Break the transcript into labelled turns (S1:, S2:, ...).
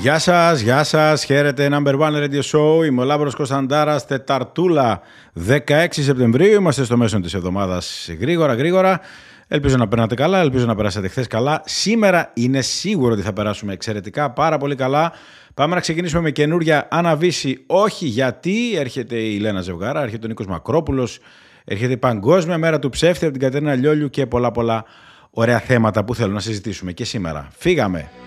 S1: Γεια σας, χαίρετε, Number One Radio Show, είμαι ο Λάμπρος Κωνσταντάρας, Τεταρτούλα 16 Σεπτεμβρίου, είμαστε στο μέσο της εβδομάδας γρήγορα, ελπίζω να περνάτε καλά, ελπίζω να περάσατε χθες καλά, σήμερα είναι σίγουρο ότι θα περάσουμε εξαιρετικά, πάρα πολύ καλά. Πάμε να ξεκινήσουμε με καινούρια αναβίση, όχι γιατί έρχεται η Λένα Ζευγάρα, έρχεται ο Νίκος Μακρόπουλος, έρχεται η Παγκόσμια Μέρα του Ψεύτη από την Κατερίνα Λιόλιου και πολλά ωραία θέματα που θέλω να συζητήσουμε και σήμερα. Φύγαμε!